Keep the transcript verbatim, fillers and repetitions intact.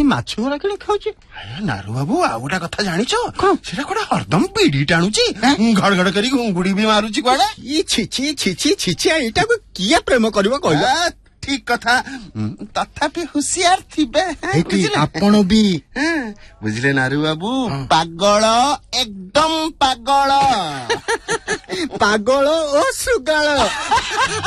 ମାଛ ଗୁରା କିଣି ଖାଉଛି। ନାରୁ ବାବୁ ଆଉ ଗୋଟେ କଥା ଜାଣିଛ ସେଟା କୁଆଡେ ହରଦମ ବିଡି ଟାଣୁଛି ଘଡ ଘଡ କରି ଘୁଙ୍ଗୁଡି ବି ମାରୁଛି କୁଆଡେ। ଛିଛି ଛିଛି ଛିଛି ଏଇଟାକୁ କିଏ ପ୍ରେମ କରିବ କହିଲ? ଠିକ କଥା ତଥାପି ହୁସିଆର ଥିବେ ଆପଣ ବି ବୁଝିଲେ ନାରୁ ବାବୁ। ପାଗଳ ଏକଦମ ପାଗଳ ପାଗଳ ଓ ସୁଗାଳ।